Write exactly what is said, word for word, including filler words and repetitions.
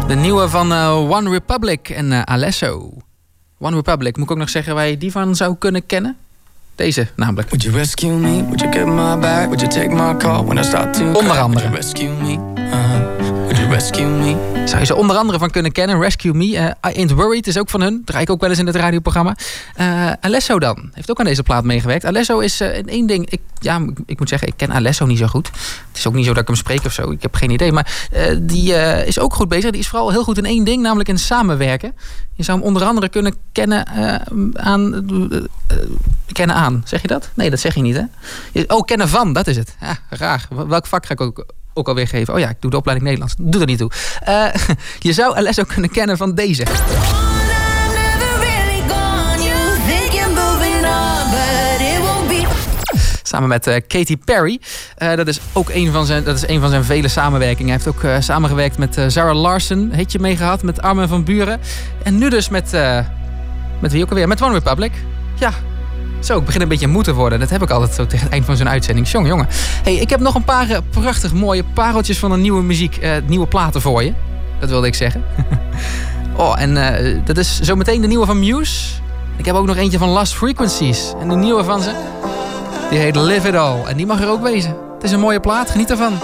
De nieuwe van uh, One Republic en uh, Alesso. One Republic, moet ik ook nog zeggen waar je die van zou kunnen kennen? Deze namelijk. Would you rescue me? Would you get my back? Would you take my call when I start to cry? Onder andere. Would you rescue me? Uh-huh. Would you rescue me? Zou je ze onder andere van kunnen kennen. Rescue Me. Uh, I Ain't Worried is ook van hun. Draai ik ook wel eens in het radioprogramma. Uh, Alesso dan. Heeft ook aan deze plaat meegewerkt. Alesso is uh, in één ding... Ik, ja, ik moet zeggen, ik ken Alesso niet zo goed. Het is ook niet zo dat ik hem spreek of zo. Ik heb geen idee. Maar uh, die uh, is ook goed bezig. Die is vooral heel goed in één ding. Namelijk in samenwerken. Je zou hem onder andere kunnen kennen uh, aan... Uh, uh, kennen aan. Zeg je dat? Nee, dat zeg je niet, hè? Oh, kennen van. Dat is het. Ja, raar. Welk vak ga ik ook... ook alweer geven. Oh ja, ik doe de opleiding Nederlands. Doe er niet toe. Uh, je zou Alesso kunnen kennen van deze. Samen met uh, Katy Perry. Uh, dat is ook een van zijn, dat is een van zijn vele samenwerkingen. Hij heeft ook uh, samengewerkt met uh, Zara Larsson. Heet je mee gehad met Armin van Buuren. En nu dus met... Uh, met wie ook alweer? Met One Republic. Ja. Zo, ik begin een beetje moe te worden. Dat heb ik altijd zo tegen het eind van zo'n uitzending. Jongen, jongen. Hey, ik heb nog een paar uh, prachtig mooie pareltjes van een nieuwe muziek. Uh, nieuwe platen voor je. Dat wilde ik zeggen. oh, en uh, dat is zometeen de nieuwe van Muse. Ik heb ook nog eentje van Lost Frequencies. En de nieuwe van ze, die heet Live It All. En die mag er ook wezen. Het is een mooie plaat, geniet ervan.